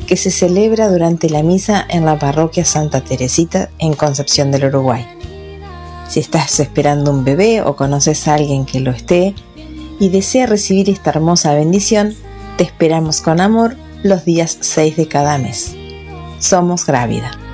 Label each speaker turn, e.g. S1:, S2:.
S1: que se celebra durante la misa en la parroquia Santa Teresita en Concepción del Uruguay. Si estás esperando un bebé o conoces a alguien que lo esté y desea recibir esta hermosa bendición, te esperamos con amor los días 6 de cada mes. Somos Grávida.